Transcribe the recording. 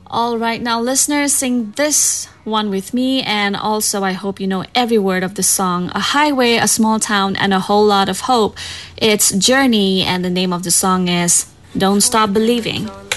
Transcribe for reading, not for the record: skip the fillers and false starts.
All right, now listeners, sing this one with me, and also I hope you know every word of the song. A highway, a small town, and a whole lot of hope. It's Journey, and the name of the song is Don't Stop Believing.